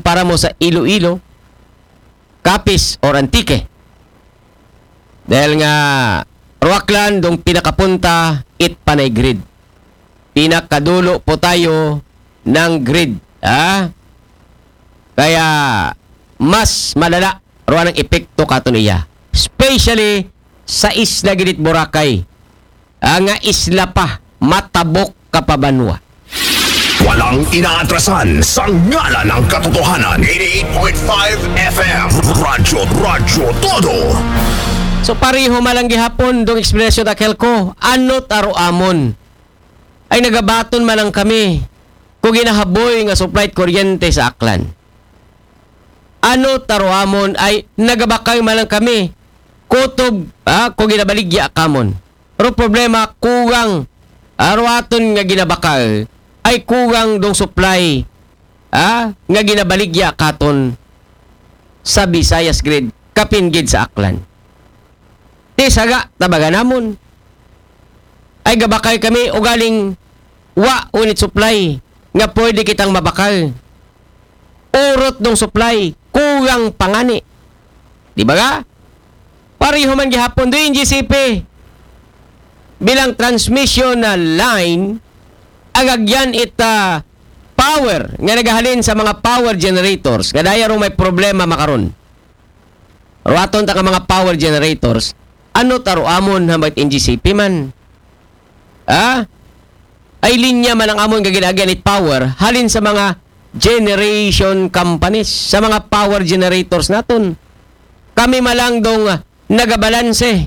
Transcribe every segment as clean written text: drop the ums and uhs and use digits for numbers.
ikumpara mo sa Iloilo, Capiz or Antique. Dahil nga Rockland dong pinakapunta it panay grid. Pinakadulo po tayo ng grid. Kaya mas malala ruan ang epekto kato niya. Especially sa isla gilid Boracay. Nga isla pa matabok kapabanwa. Walang inaatrasan sa ngala ng katotohanan. 88.5 FM Radyo Todo. So pareho malang gihapon dong ekspresyon dakel ko. Ano taro amon? Ay nagabaton malang kami kung ginahaboy nga supply kuryente sa Aklan. Ano taro amon ay nagabakay malang kami kutob kung ginabaligya kamon. Pero problema kugang arwaton nga ginabakal ay kugang dong supply nga ginabaligya katon sa Visayas grid kapingid sa Aklan. Saga tabaga namon ay gabakal kami o galing unit supply nga pwede kitang mabakal. Urot dong supply kugang pangani. Di ba ga? Pareho man gihapon do yung GCP bilang transmission na line agagyan ita power nga nagahalin sa mga power generators nga daya may problema makaron. Ruaton ta ka mga power generators. Ano taro amon hambay NGCP man? Ay linya man ang amon gaginaganit power halin sa mga generation companies, sa mga power generators naton. Kami malang dong nagabalanse.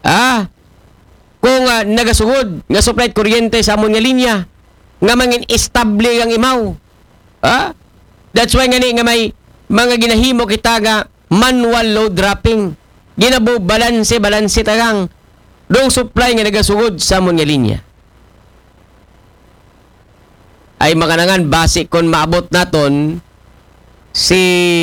Kung nagasugod nga supply kuryente sa amon nga linya nga mangin estable ang imaw. That's why nga may mga ginahimo kita nga manual load dropping. Ginabo balanse tagang dong supply nga nagasugod sa amon nga linya. Ay makanangan base kon maabot naton si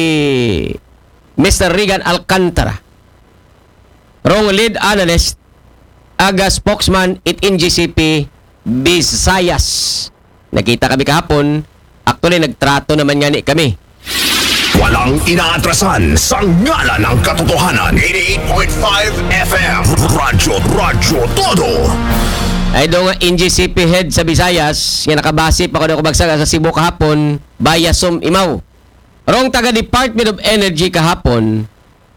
Mr. Regan Alcantara, rong lead analyst aga spokesman it NGCP Visayas. Nakita kami kahapon, actually nagtrato naman nga ni kami. Walang inaatrasan sa ngala ng katotohanan. 88.5 FM Radyo Todo. Ay do nga NGCP head sa Visayas nga nakabase pa ko bagsaga sa Cebu kahapon via Zoom imaw. Rong taga Department of Energy kahapon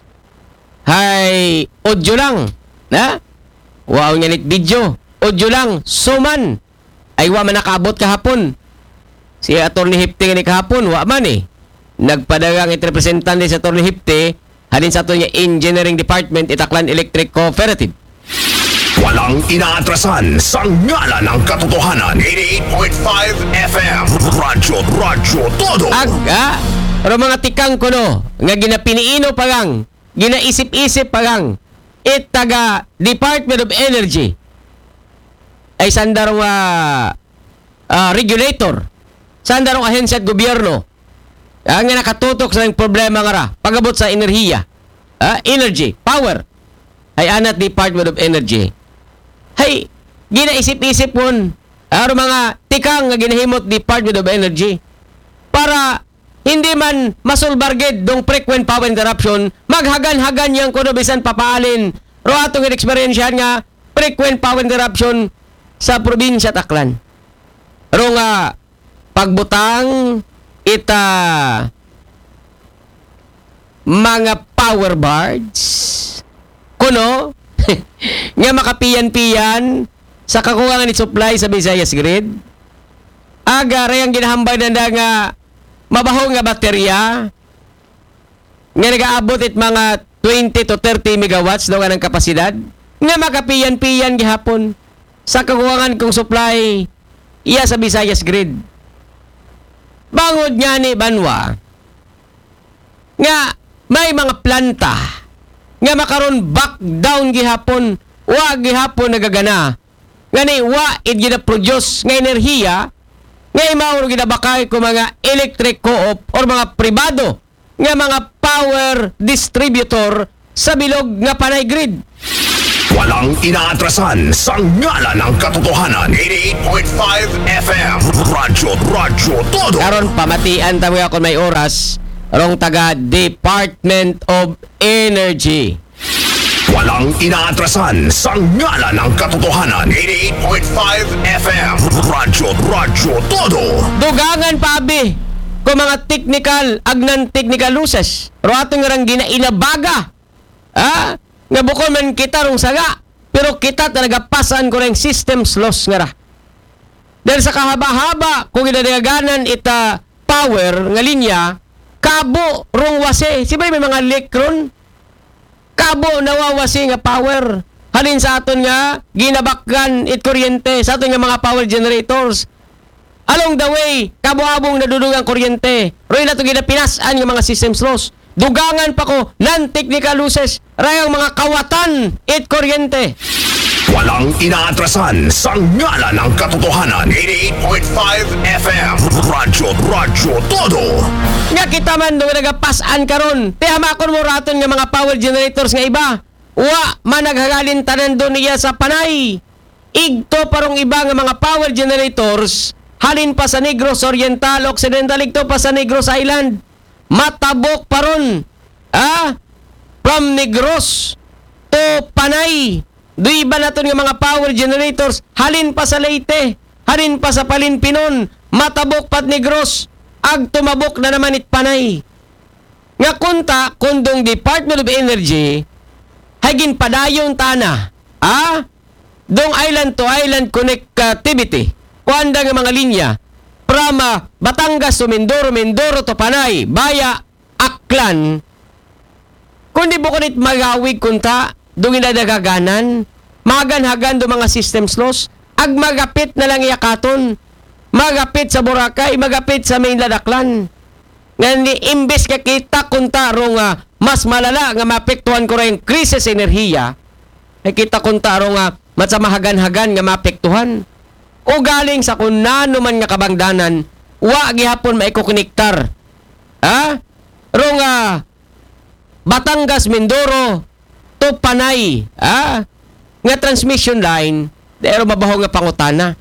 hay audio lang na wow nga nit video audio lang suman ay wa man nakaabot kahapon. Si Attorney Hipte nga ni kahapon wa man nagpadagang representante sa Attorney Hipte halin sa ato nga Engineering Department Itaklan Electric Cooperative. Walang inaatrasan sa ngala ng katotohanan. 88.5 FM Radyo Todo. Aga pero mga tikang kuno nga ginapiniino pagang ginaisip-isip pagang taga Department of Energy ay sandarong regulator, sandarong ahensya at gobyerno nga nakatutok sa problema nga ra pagabot sa enerhiya, energy, power ay anat Department of Energy. Hay, ginaisip-isip pon mga tikang nga ginahimot Department of Energy para hindi man masulbarged dong frequent power interruption, maghagan-hagan yang kuno bisan papaalin ro atong experience nga frequent power interruption sa probinsya Aklan. Ro nga pagbutang mga power bards kuno nga makapiyan-piyan sa kakulangan ni supply sa Visayas grid. Aga ray ang ginahambay na nga mabaho nga baterya nga nagaabot it mga 20 to 30 megawatts daw nga ng kapasidad nga makapiyan-piyan gihapon sa kakulangan kong supply iya sa Visayas grid. Bangod nga ni Banwa nga may mga planta nga makaron back down gihapon wa gihapon nagagana nga ni wa it gina-produce nga enerhiya nga imaw ginabakay ko mga electric co-op or mga pribado nga mga power distributor sa bilog nga panay grid. Walang inaatrasan sa ngalan ng katotohanan. 88.5 FM. Radyo Todo. Karon pamatian tayo ako may oras. Rong taga Department of Energy. Walang inaatrasan sa ngalan ng katotohanan. 88.5 FM. Radyo Todo. Dugangan pa abi ko mga technical agnan technical losses. Ro ato nga rang ginailabaga. Nga bukod man kita rong saga. Pero kita talaga pasan ko rin systems loss nga ra. Dahil sa kahaba-haba kung ginadaganan ita power nga linya, kabo rong wase. Sibay may mga leak ron. Kabo nawawasi nga power. Halin sa aton nga ginabakgan it kuryente sa aton nga mga power generators. Along the way, kabo-abong nadudugang kuryente. Roy na ito ginapinasan nga mga systems loss. Dugangan pa ko non-technical losses. Rayang mga kawatan it kuryente. Walang inaatrasan sa ngalan ng katotohanan. 88.5 FM. Radyo Todo. Nga kita man doon nagapasan karon. Tihamakon mo raton nga mga power generators nga iba. Wa managhagalin tanan doon niya sa panay. Igto parong iba nga mga power generators. Halin pa sa Negros Oriental, Occidental, igto pa sa Negros Island. Matabok paron. From Negros to Panay. Duy ba naton nga mga power generators? Halin pa sa Leyte. Halin pa sa Palinpinon. Matabok pat Negros. Ag tumabok na naman it Panay. Nga kunta, kundong Department of Energy, hagin padayon tana. Dong island to island connectivity. Kuanda nga mga linya. From Batangas to Mindoro, Mindoro to Panay, Baya, Aklan. Kundi bukunit magawig kunta, dong inadagaganan, maganhagan do mga systems loss, ag magapit na lang iyakaton. Magapit sa Boracay, magapit sa Mainland Aklan. Nga imbes ka kita kunta rong mas malala nga mapektuhan ko rin krisis enerhiya, ay kita kunta rong matsamahagan-hagan nga mapektuhan. O galing sa kunano man nga kabangdanan, wa gihapon maikokonektar. Rong Batangas, Mindoro, to Panay, nga transmission line, dahil mabaho nga pangutana.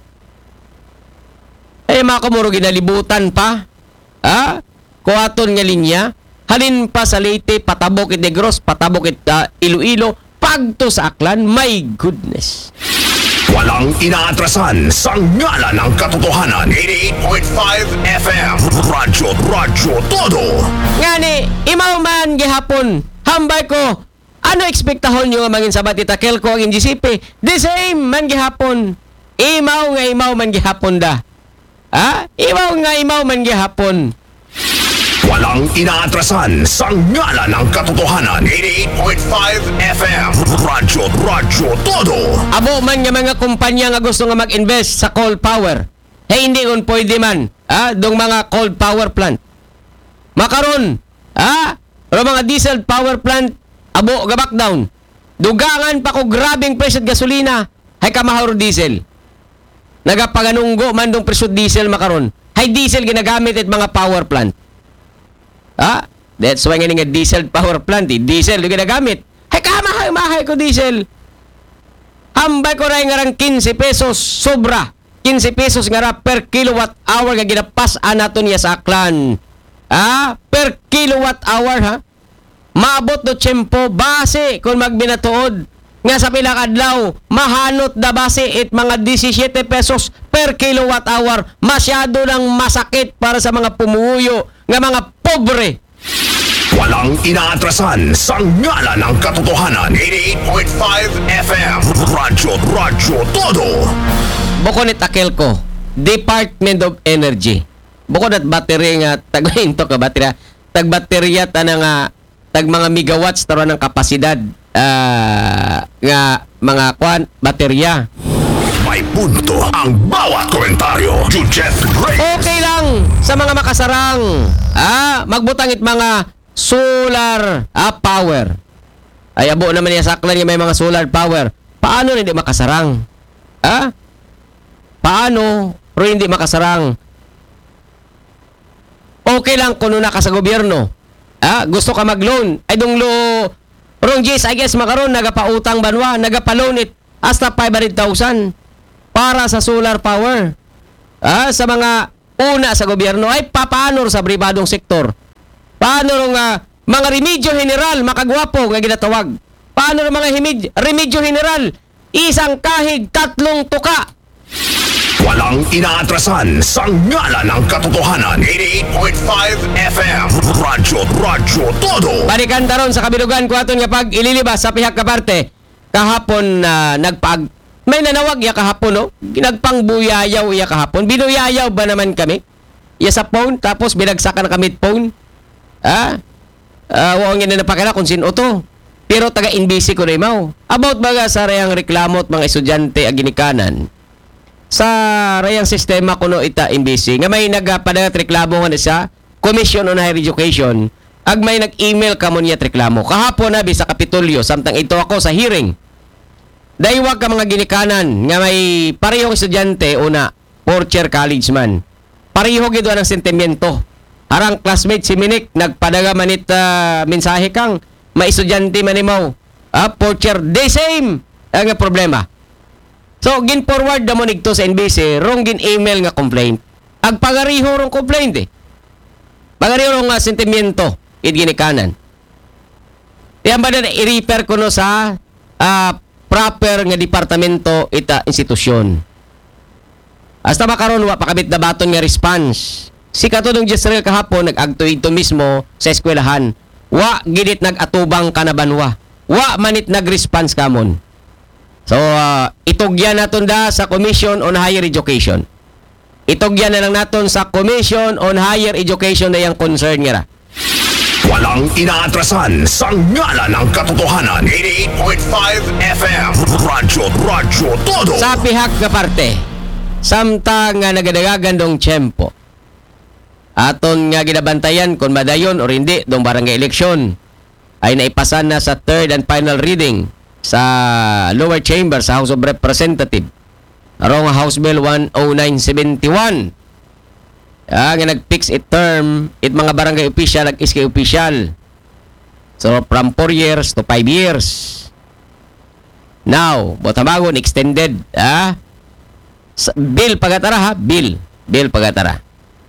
Ay mga kamuro ginalibutan pa, kuwaton nga linya, halin pa sa Leyte, patabok it Negros, patabok it Iloilo, pagto sa Aklan, my goodness. Walang inaatrasan sa ngalan ng katotohanan. 88.5 FM. Radyo Todo. Ngani, imaw man gihapon, hambay ko, ano ekspektahon nyo nga mangin sabat itakel ko ang GCP? The same man gihapon. Imaw man gihapon da. Imaw man gihapon. Walang inaatrasan sa ngalan ng katotohanan. 88.5 FM. Radyo Todo. Abo man nga mga kumpanya nga gusto nga mag-invest sa coal power. Hindi kun pwede man. Dong mga coal power plant. Makaron. Pero mga diesel power plant, abo gabak down. Dugangan pa ko grabing presyo gasolina. Hay kamahor diesel. Nagapaganunggo man dong presyo diesel makaron. Hay diesel ginagamit at mga power plant. That's why nga diesel power plant, diesel yung ginagamit. Hay kamahay ko diesel. Hambay ko rin nga 15 pesos sobra. 15 pesos nga per kilowatt hour nga ginapas naton niya sa Aklan. Per kilowatt hour Maabot do tiyempo base kung magbinatuod nga sa pilang adlaw mahanot da base it mga 17 pesos per kilowatt hour. Masyado nang masakit para sa mga pumuyo nga mga pobre. Walang inaatrasan sa ngalan ng katotohanan. 88.5 FM. Radyo Todo. Bukod ni Takelco, Department of Energy. Bukod at battery nga tagminto ka battery. Tagbaterya ta nga tag mga megawatts taro ng kapasidad nga mga baterya. May punto ang bawat komentaryo. Jujet Reyes. Okay lang sa mga makasarang. Magbutangit mga solar power. Ay abo naman niya sa Aklan may mga solar power. Paano hindi makasarang? Paano pero hindi makasarang? Okay lang kung nuna ka sa gobyerno. Gusto ka mag-loan. Ay dong Rong GSIS makaron nagapautang banwa, nagapaloan it hasta 500,000 para sa solar power. Sa mga una sa gobyerno ay papaano sa pribadong sektor. Paano rong mga remedyo general makagwapo nga ginatawag. Paano rong mga remedyo general isang kahig 3 tuka. Walang inaatrasan sa ngalan ng katotohanan. 88.5 FM Radyo Todo. Balikan taron sa kabilugan ko aton nga pag ililibas sa pihak ka parte. Kahapon may nanawag ya kahapon, no? Ginagpangbuyayaw ya kahapon. Binuyayaw ba naman kami? Ya sa phone, tapos binagsakan na kami phone. Huwag nga napakala kung sino to. Pero taga-NBC ko na imaw. About baga sa rayang reklamot mga estudyante aginikanan. Sa rayang sistema kuno ita NBC nga may nagpadagat reklamo nga sa Commission on Higher Education ag may nag-email ka mo niya reklamo kahapon na sa Kapitolyo samtang ito ako sa hearing daywag ka mga ginikanan nga may parehong estudyante una fourth year college man pareho gid ang sentimiento arang classmate si Minik nagpadaga manit mensahe kang may estudyante man imaw fourth year the same ang problema. So, gin-forward na mo nigto sa NBC, rong gin-email nga complaint. Ag pagariho rong complaint eh. Pagariho rong sentimiento, ginikanan. Yan ba na i-refer ko no sa proper nga departamento ita institusyon. Hasta makaroon wa pakabit na baton nga response. Si katulong Jezreel kahapon nag-agto ito mismo sa eskwelahan. Wa gidit nag-atubang kanabanwa. Wa manit nag-response kamon. So, itugyan naton da sa Commission on Higher Education. Itugyan na lang naton sa Commission on Higher Education na yung concern nga ra. Walang inaatrasan sa ngalan ng katotohanan. 88.5 FM Radyo Todo. Sa pihak nga parte, samtang nga nagadagagan dong tiyempo, aton nga ginabantayan kung madayon o hindi dong barangay eleksyon, ay naipasan na sa third and final reading sa lower chamber sa House of Representatives. Arong House Bill 10971. Nga nag-fix it term it mga barangay official ag SK official. So from 4 years to 5 years. Now, botamangon extended bill pagatara ha, bill pagatara.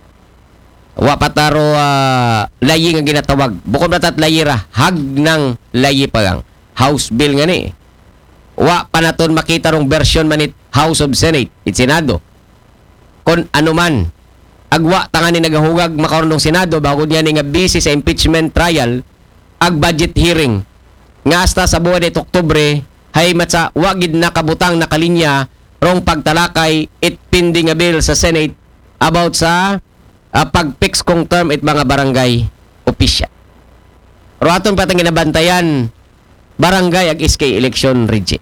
Wa pataro layi nga ginatawag. Bukod na tat layi ra, hag ng layi pagang. House bill nga ni. Wa pa naton makita rong version manit House of Senate, it Senado. Kon ano man, agwa tanga ni nagahugag makaroon ng Senado bago niya ni nga busy sa impeachment trial, ag budget hearing. Nga hasta sa buwan ni Oktubre, hay matsa wagid nakabutang nakalinya rong pagtalakay it pending a bill sa Senate about sa pag-fix kong term it mga barangay official. Pero aton patang ginabantayan barangay ag SK election reject.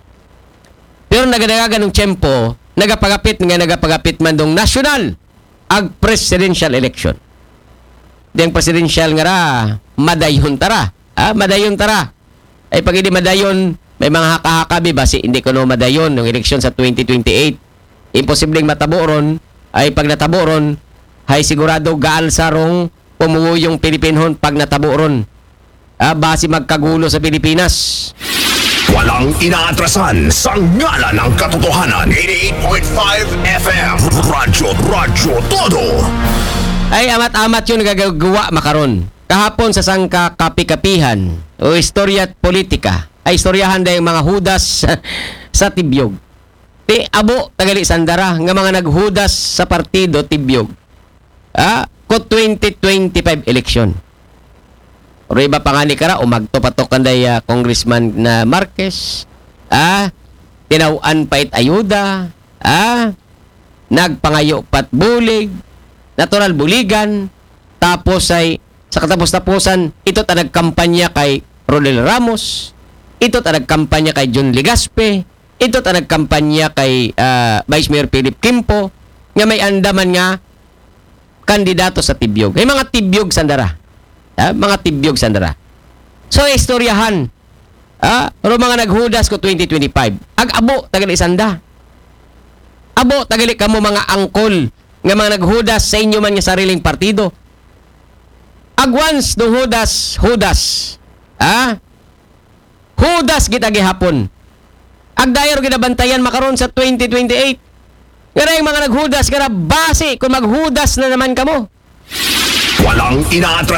Pero nagadagagan ng tiyempo, nagapagapit man dong national ag presidential election. Diyang presidential nga ra, madayon tara. Madayon tara. Ay pag hindi madayon, may mga haka-haka basi hindi ko no madayon ng election sa 2028. Imposibleng mataboron, ay pag nataboron, ay sigurado gaal sa rong pumuwo yung Pilipinhon pag nataboron. Basi magkagulo sa Pilipinas. Walang inaatrasan sa ngalan ng katotohanan. 88.5 FM Radyo Todo. Ay amat-amat yun nagagawa makaron. Kahapon sa sangka kapi-kapihan o istorya at politika ay istoryahan dahil mga hudas sa Tibyog. Ti abo tagali sandara nga mga naghudas sa partido Tibyog. Ko 2025 election. Pero iba pa nga ni Kara, umagto-patok kanday Congressman na Marquez, tinawaan pa it ayuda, nagpangayo pat bulig, natural buligan, tapos ay sa katapos-tapusan, ito ta nagkampanya kay Rodel Ramos, ito ta nagkampanya kay John Legaspe, ito ta nagkampanya kay Vice Mayor Philip Quimpo, nga may andaman nga kandidato sa Tibyog. Ay mga Tibyog sandara. Mga Tibyog sandara. So, istoryahan. Pero mga naghudas ko 2025. Ag-abo, tagali isanda. Abo, tagali kamo mga angkol nga mga naghudas sa inyo man nga sariling partido. Ag once no hudas. Hudas kita gihapon. Agdayor ginabantayan makaron sa 2028. Ngayon mga naghudas, kaya base kung maghudas na naman kamo. Walang inaatras